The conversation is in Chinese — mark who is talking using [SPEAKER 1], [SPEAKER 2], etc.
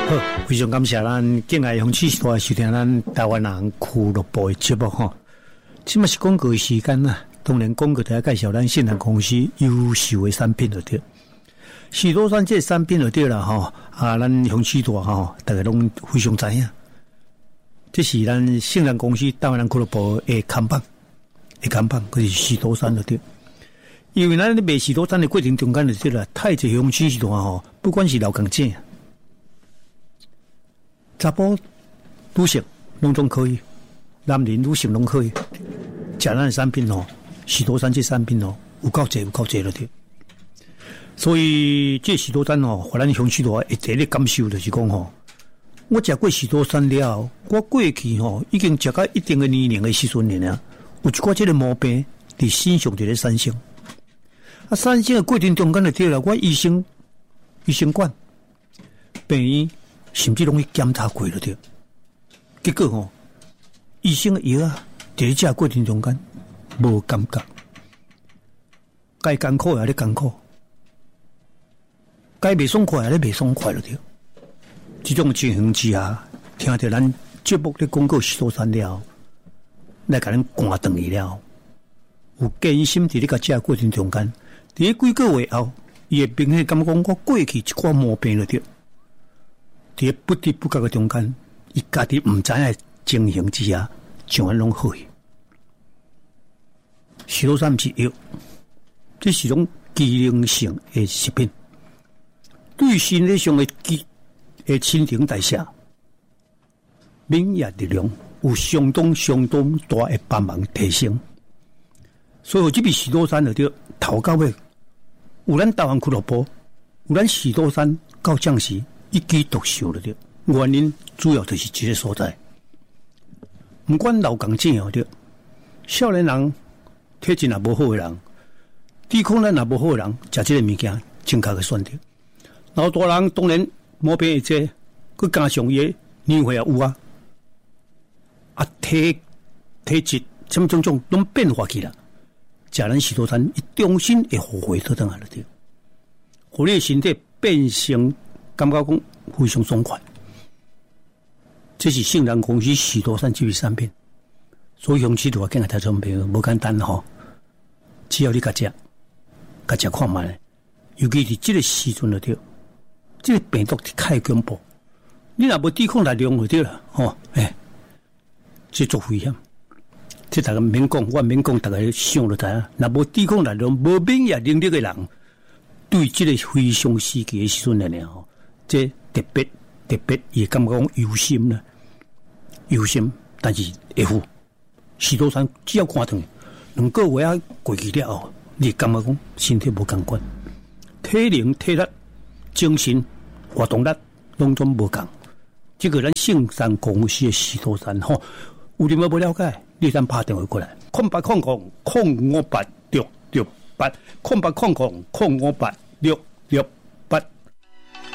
[SPEAKER 1] 好，非常感谢咱敬爱红旗时代收听咱台湾人俱乐部的节目哈。这嘛是广告的时间啦，当然广告就要介绍咱信任公司优秀的产品就对。许多山这产品就对啦哈，咱红旗大哈，大家拢非常知影。这是咱信任公司台湾人俱乐部的看板，就是许多山就对。因为咱咧卖许多山的过程中间就对啦，太济红旗时代吼，不管是老港姐。查甫、女性拢总可以，男人、女性拢可以。食咱的产品哦，许多山这产品哦，有够济了的。所以这许多山哦，互咱乡亲大一第一感受就是讲吼，我食过许多山了，我过去吼已经食到一定的年龄的时阵了，有一寡这个毛病伫身上伫咧产生。产生的过程中间就对了，我医生管病院。甚至拢去检查过了的，结果吼，医生的药啊，在食过程中间无感觉，该艰苦也咧艰苦，该袂爽快也咧袂爽快了的。这种情形之下，听到咱节目咧广告许多山了，来甲咱赶断去了，有艰辛伫咧甲食过程中间，伫咧几个月后，伊会明显感觉讲我过去一寡毛病了的。在不知不觉的中间，伊家己唔知影情形之下，像安拢好去。许多山不是药，这是种机能性的食品，对身体上的新陈代谢、免疫力量有相当大的帮忙提升。所以这笔许多山就对头到尾，有咱台湾俱乐部，有咱许多山到降时。一枝独秀了的原因主要就是这个所在。不管老港姐哦，对，少年人体质也无好的人，抵抗力也无好的人，食这个物件正确的选择。老大人当然毛病会多，佮加上伊年岁也有啊，体质什么种拢变化去了。食咱许多餐，伊重新会复回倒转来了对，互你的身体变成。感觉讲非常爽快，这是信任公司许多山这类产品，所以用起多见个台中朋友无简单吼，只要你甲食看卖，尤其是这个时阵就对，这个病毒太恐怖，你若无抵抗力量就对了吼，这足危险。这大家免讲，我免讲，大家想就知影，若无抵抗力量、无免疫能力的人，对这个非常时期的时阵来吼。这特别，也感觉讲忧心，但是会付。许多山只要看断，2个月啊过去了后，你感觉讲身体无共款，体能、体力、精神活动力拢总无共。这个咱信山公司的许多山吼，有你们不了解，你咱打电话过来，0800058668，0800058668。